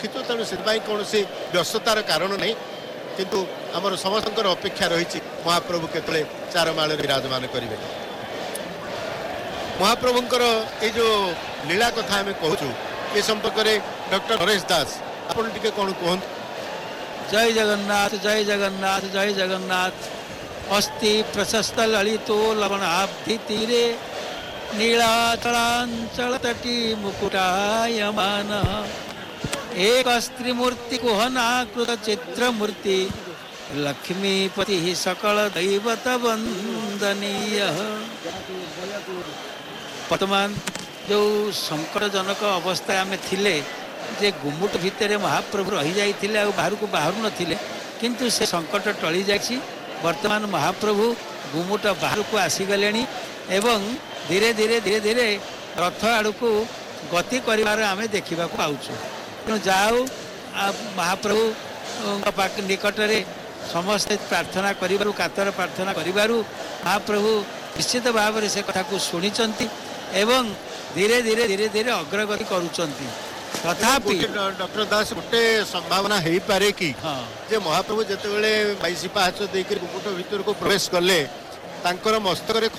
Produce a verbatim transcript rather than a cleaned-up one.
रखिଛୁ ତେଣୁ ସେଥିପାଇଁ କୌଣସି ବ୍ୟସ୍ତତାର କାରଣ ନାହିଁ କିନ୍ତୁ ଆମର ସମସ୍ତଙ୍କର ଅପେକ୍ଷା ରହିଛି ମହାପ୍ରଭୁ କେତେବେଳେ ଚାରମାଳରେ ବିରାଜମାନ କରିବେ। ମହାପ୍ରଭୁଙ୍କର ଏଇ ଯେଉଁ ଲୀଳା କଥା ଆମେ କହୁଛୁ ଏ ସମ୍ପର୍କରେ ଡକ୍ଟର ନରେଶ ଦାସ ଆପଣ ଟିକେ କ'ଣ କୁହନ୍ତୁ। जय जगन्नाथ जय जगन्नाथ जय जगन्नाथ अस्ति प्रशस्त ललितो लवणाब्धि तीरे नीलाचलांचल तटी मुकुटायमान एक स्त्रीमूर्ति कुहनाकृत चित्रमूर्ति लक्ष्मीपति सकल दैवत वंदनीय। वर्तमान जो संकटजनक अवस्था आम थिले जे गुमुट भितर महाप्रभु रही जाइथिले आ बाहर को बाहर नथिले किंतु से संकट टली जाछि। वर्तमान महाप्रभु गुमुट बाहर को आसीगले एवं धीरे धीरे धीरे धीरे रथ आड़ को गति कर आम देखा पाऊँ। तेणु जाऊ महाप्रभु निकट में समस्ते प्रार्थना करू कातर प्रार्थना करू महाप्रभु निश्चित भाव में से कथा को शुणी एवं धीरे धीरे धीरे धीरे अग्रगति करुचंती। तथापि डॉक्टर दास गोटे संभावना हो पारे कि हाँ जे महाप्रभु जिते बाईस पाहाच देकर गुमुट भीतर को प्रवेश कले तांकर मस्तक